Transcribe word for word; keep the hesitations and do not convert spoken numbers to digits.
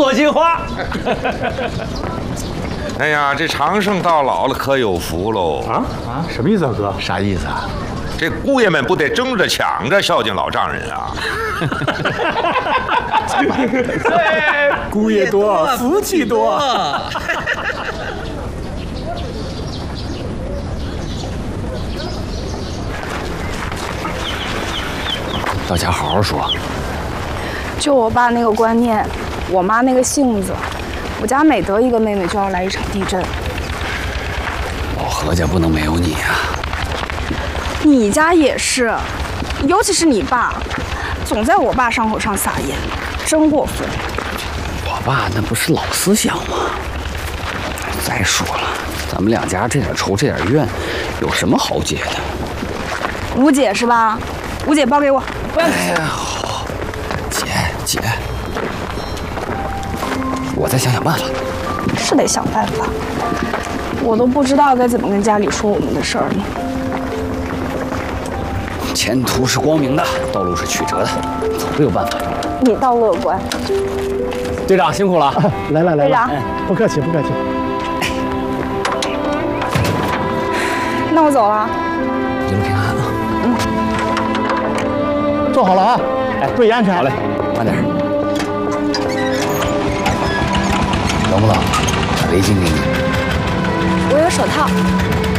朵金花。 哎呀，这长生到老了可有福喽！ 啊啊，什么意思啊，哥？ 啥意思啊？ 这姑爷们不得争着抢着孝敬老丈人啊！ 姑爷多，福气多。 到家好好说。 就我爸那个观念，我妈那个性子，我家每得一个妹妹就要来一场地震。 老何家不能没有你啊！ 你家也是，尤其是你爸，总在我爸伤口上撒盐，真过分。 我爸那不是老思想吗？再说了，咱们两家这点仇这点怨，有什么好解的？ 吴姐是吧？吴姐包给我。 哎呀，好，姐姐，我再想想办法。 是得想办法，我都不知道该怎么跟家里说我们的事儿呢。 前途是光明的，道路是曲折的，总会有办法。 你倒乐观。 队长辛苦了， 来来来， 队长， 不客气不客气。 那我走了。 一路平安啊！ 嗯。 坐好了啊！哎，注意安全。 好嘞，慢点。冷不冷？把围巾给你。 我有手套。